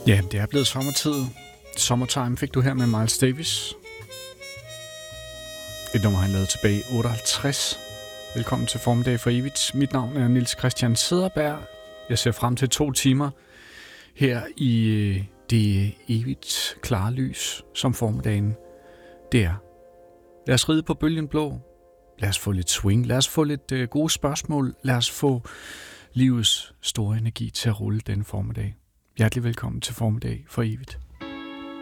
Ja, det er blevet sommertid. Summertime fik du her med Miles Davis. Et nummer, han lavede tilbage i 58. Velkommen til Formiddag for Evigt. Mit navn er Niels Christian Cederberg. Jeg ser frem til 2 timer her i det evigt klare lys, som formiddagen det er. Lad os ride på bølgen blå. Lad os få lidt swing. Lad os få lidt gode spørgsmål. Lad os få livets store energi til at rulle denne formiddag. Hjertelig velkommen til Formiddag for Evigt.